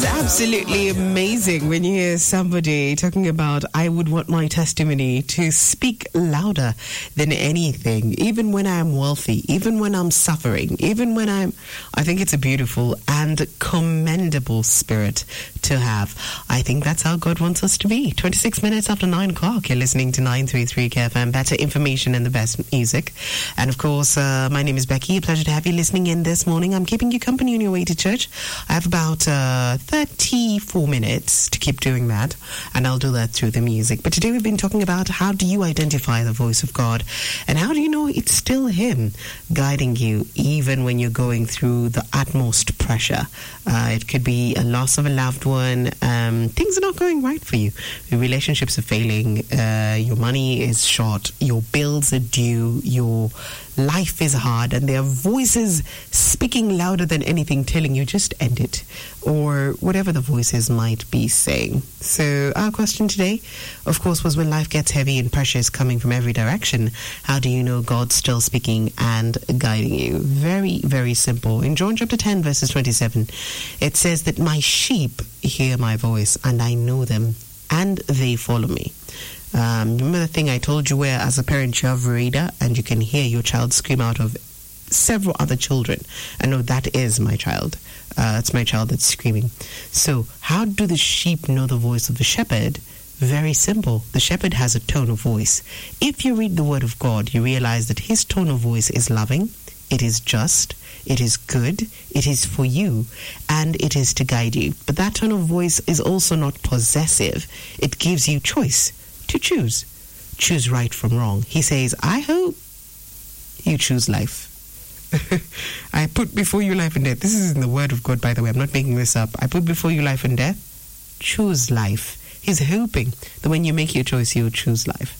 Absolutely amazing when you hear somebody talking about, I would want my testimony to speak louder than anything, even when I'm wealthy, even when I'm suffering, even when I think it's a beautiful and commendable spirit to have. I think that's how God wants us to be. 26 minutes after 9 o'clock, you're listening to 933 KFM, better information and the best music. And of course, my name is Becky. A pleasure to have you listening in this morning. I'm keeping you company on your way to church. I have about 34 minutes to keep doing that, and I'll do that through the music. But today we've been talking about how do you identify the voice of God, and how do you know it's still Him guiding you even when you're going through the utmost pressure. It could be a loss of a loved one, things are not going right for you, your relationships are failing, your money is short, your bills are due, your life is hard, and there are voices speaking louder than anything telling you just end it, or whatever the voices might be saying. So our question today, of course, was when life gets heavy and pressure is coming from every direction, how do you know God's still speaking and guiding you? Very, very simple. In John chapter 10 verses 27, it says that my sheep hear my voice and I know them and they follow me. Remember the thing I told you where as a parent you have radar and you can hear your child scream out of several other children. I know that is my child. It's my child that's screaming. So how do the sheep know the voice of the shepherd? Very simple. The shepherd has a tone of voice. If you read the word of God, you realize that his tone of voice is loving, it is just, it is good, it is for you, and it is to guide you. But that tone of voice is also not possessive. It gives you choice to choose. Choose right from wrong. He says, I hope you choose life. I put before you life and death. This is in the word of God, by the way. I'm not making this up. I put before you life and death. Choose life. He's hoping that when you make your choice, you'll choose life.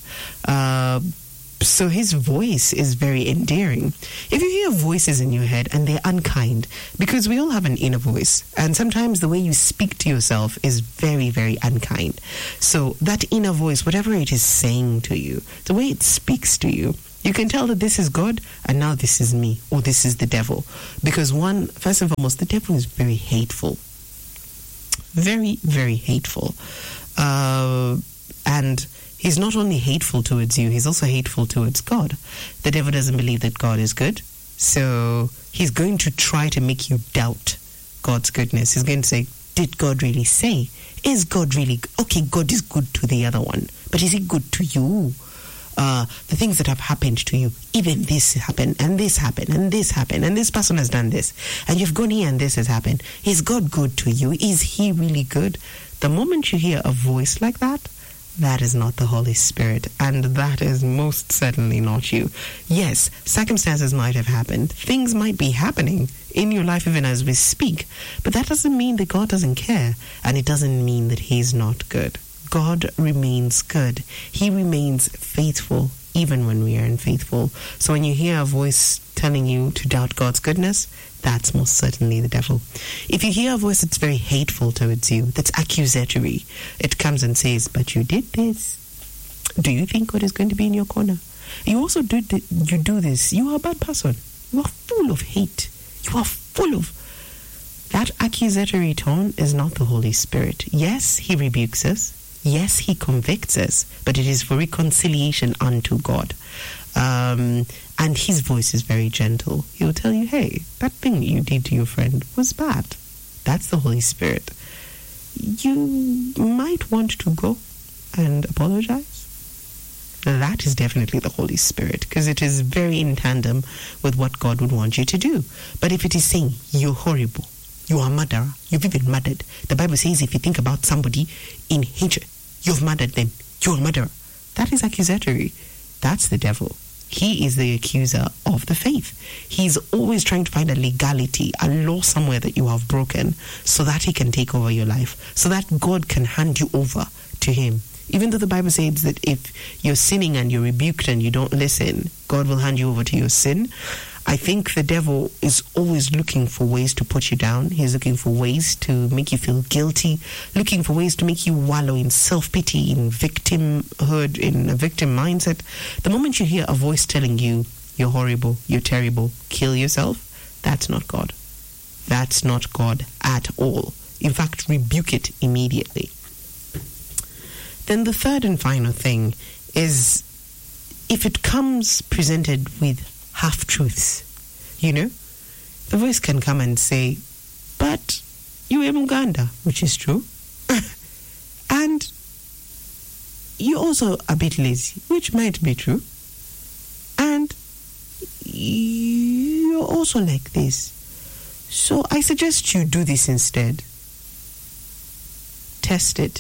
So his voice is very endearing. If you hear voices in your head and they're unkind, because we all have an inner voice, and sometimes the way you speak to yourself is very, very unkind. So that inner voice, whatever it is saying to you, the way it speaks to you, you can tell that this is God and now this is me, or this is the devil. Because first and foremost, the devil is very hateful. Very, very hateful. And he's not only hateful towards you, he's also hateful towards God. The devil doesn't believe that God is good. So he's going to try to make you doubt God's goodness. He's going to say, did God really say? Is God really... Okay, God is good to the other one, but is he good to you? The things that have happened to you, even this happened, and this happened, and this happened, and this person has done this, and you've gone here and this has happened. Is God good to you? Is he really good? The moment you hear a voice like that, that is not the Holy Spirit, and that is most certainly not you. Yes, circumstances might have happened. Things might be happening in your life even as we speak, but that doesn't mean that God doesn't care, and it doesn't mean that he's not good. God remains good. He remains faithful even when we are unfaithful. So when you hear a voice telling you to doubt God's goodness, that's most certainly the devil. If you hear a voice that's very hateful towards you, that's accusatory, it comes and says, but you did this. Do you think God is going to be in your corner? You also you do this. You are a bad person. You are full of hate. You are full of... That accusatory tone is not the Holy Spirit. Yes, he rebukes us. Yes, he convicts us, but it is for reconciliation unto God. And his voice is very gentle. He will tell you, hey, that thing you did to your friend was bad. That's the Holy Spirit. You might want to go and apologize. That is definitely the Holy Spirit, because it is very in tandem with what God would want you to do. But if it is saying, you're horrible, you are a murderer, you've even murdered. The Bible says if you think about somebody in hatred, you've murdered them, you're a murderer. That is accusatory. That's the devil. He is the accuser of the faith. He's always trying to find a legality, a law somewhere that you have broken, so that he can take over your life, so that God can hand you over to him. Even though the Bible says that if you're sinning and you're rebuked and you don't listen, God will hand you over to your sin. I think the devil is always looking for ways to put you down. He's looking for ways to make you feel guilty, looking for ways to make you wallow in self-pity, in victimhood, in a victim mindset. The moment you hear a voice telling you, you're horrible, you're terrible, kill yourself, that's not God. That's not God at all. In fact, rebuke it immediately. Then the third and final thing is, if it comes presented with half-truths, the voice can come and say, but you are Muganda, which is true. And you're also a bit lazy, which might be true. And you're also like this. So I suggest you do this instead. Test it.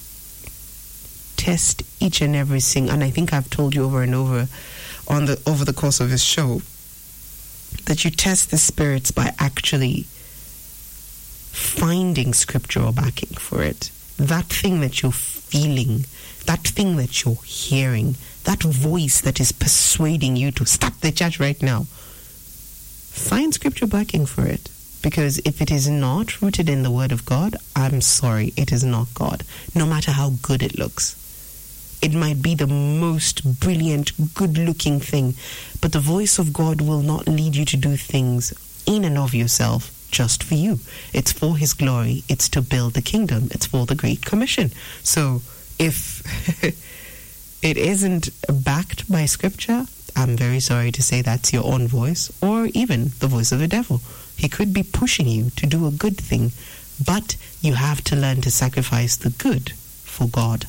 Test each and every thing. And I think I've told you over and over over the course of this show that you test the spirits by actually finding scriptural backing for it. That thing that you're feeling, that thing that you're hearing, that voice that is persuading you to stop the church right now. Find scriptural backing for it. Because if it is not rooted in the Word of God, I'm sorry, it is not God. No matter how good it looks. It might be the most brilliant, good-looking thing, but the voice of God will not lead you to do things in and of yourself just for you. It's for His glory. It's to build the kingdom. It's for the Great Commission. So if it isn't backed by Scripture, I'm very sorry to say that's your own voice, or even the voice of the devil. He could be pushing you to do a good thing, but you have to learn to sacrifice the good for God.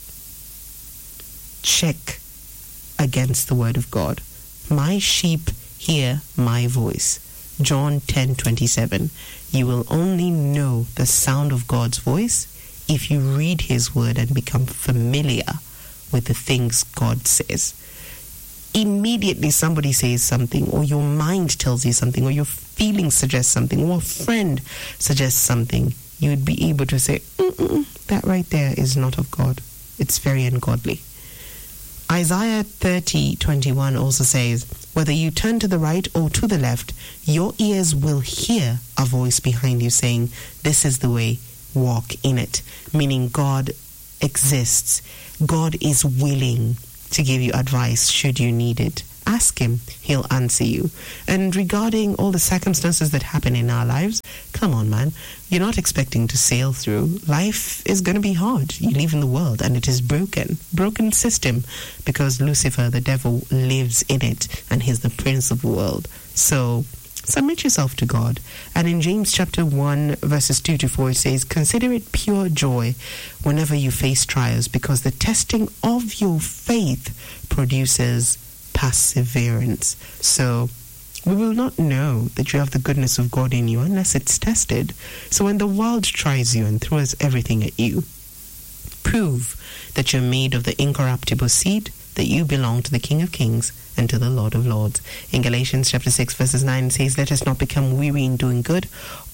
Check against the Word of God. My sheep hear my voice. John 10:27. You will only know the sound of God's voice if you read His Word and become familiar with the things God says. Immediately somebody says something, or your mind tells you something, or your feelings suggest something, or a friend suggests something, you would be able to say, that right there is not of God. It's very ungodly. Isaiah 30:21 also says, whether you turn to the right or to the left, your ears will hear a voice behind you saying, this is the way, walk in it. Meaning God exists. God is willing to give you advice should you need it. Ask Him, He'll answer you. And regarding all the circumstances that happen in our lives, come on, man. You're not expecting to sail through. Life is going to be hard. You live in the world and it is broken. Broken system, because Lucifer, the devil, lives in it and he's the prince of the world. So submit yourself to God. And in James chapter 1 verses 2-4 it says, consider it pure joy whenever you face trials, because the testing of your faith produces perseverance. So we will not know that you have the goodness of God in you unless it's tested. So when the world tries you and throws everything at you, prove that you're made of the incorruptible seed, that you belong to the King of Kings and to the Lord of Lords. In Galatians chapter 6 verses 9 it says, let us not become weary in doing good,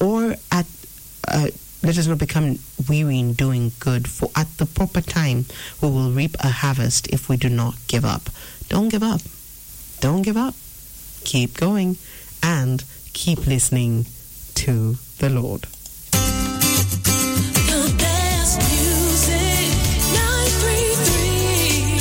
let us not become weary in doing good, for at the proper time we will reap a harvest if we do not give up. Don't give up. Don't give up. Keep going and keep listening to the Lord. The best music, 933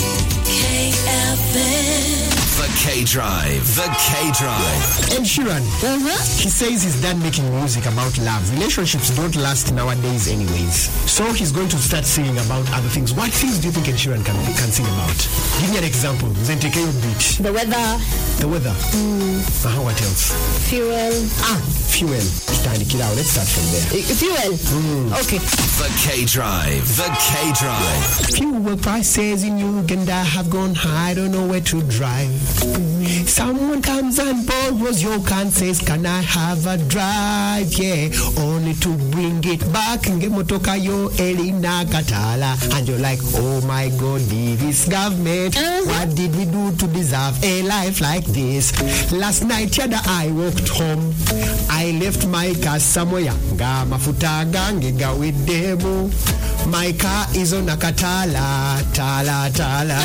KFM. The K-Drive. The K-Drive. Ed Sheeran, he says he's done making music about love. Relationships don't last nowadays anyways. So he's going to start singing about other things. What things do you think Ed Sheeran can sing about? Give me an example. Zenteke beat. The weather. The weather. What else? Fuel. Fuel. Let's start from there. Fuel. Okay. The K-Drive. The K-Drive. Fuel prices in Uganda have gone high. I don't know where to drive. Someone comes and borrows your car and says, can I have a drive? Yeah, only to bring it back. Ngemotoka yo Elina Katala. And you're like, oh my God, this government, what did we do to deserve a life like this? Last night, yada, I walked home. I left my car somewhere. Nga mafuta gange ga with demo. My car is on a Katala. Tala.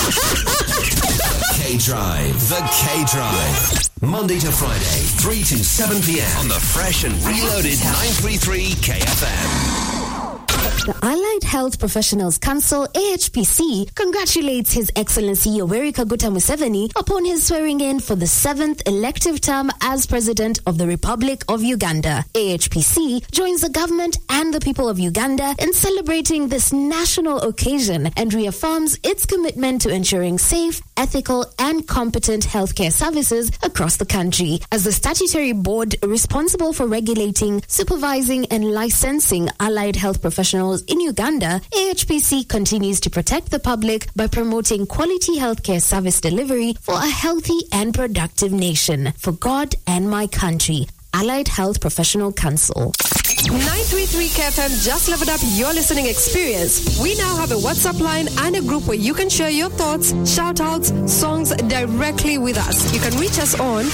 K-Drive. The K-Drive. Monday to Friday, 3 to 7 p.m. on the fresh and reloaded 933 KFM. The Allied Health Professionals Council, AHPC, congratulates His Excellency Yoweri Kaguta Museveni upon his swearing in for the 7th elective term as President of the Republic of Uganda. AHPC joins the government and the people of Uganda in celebrating this national occasion and reaffirms its commitment to ensuring safe, ethical, and competent healthcare services across the country. As the statutory board responsible for regulating, supervising, and licensing allied health professionals in Uganda, AHPC continues to protect the public by promoting quality healthcare service delivery for a healthy and productive nation. For God and my country. Allied Health Professional Council. 933 KFM just leveled up your listening experience. We now have a WhatsApp line and a group where you can share your thoughts, shout-outs, songs directly with us. You can reach us on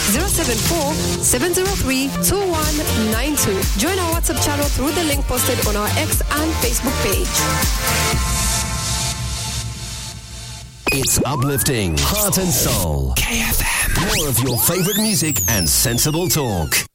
074-703-2192. Join our WhatsApp channel through the link posted on our X and Facebook page. It's uplifting, heart and soul. KFM. More of your favorite music and sensible talk.